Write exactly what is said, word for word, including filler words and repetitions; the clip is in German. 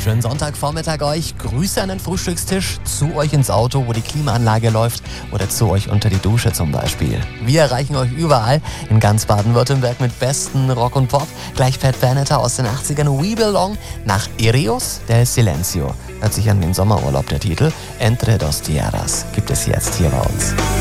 Schönen Sonntagvormittag euch. Grüße an den Frühstückstisch, zu euch ins Auto, wo die Klimaanlage läuft oder zu euch unter die Dusche zum Beispiel. Wir erreichen euch überall in ganz Baden-Württemberg mit besten Rock und Pop. Gleich Pat Benatar aus den achtzigern, We Belong, nach Irios del Silencio. Hört sich an den Sommerurlaub der Titel. Entre dos Tierras gibt es jetzt hier bei uns.